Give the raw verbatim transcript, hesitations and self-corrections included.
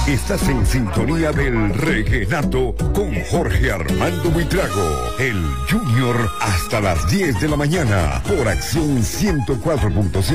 Estás en sintonía del Reguenato con Jorge Armando Buitrago, el Junior, hasta las diez de la mañana, por Acción ciento cuatro punto cinco.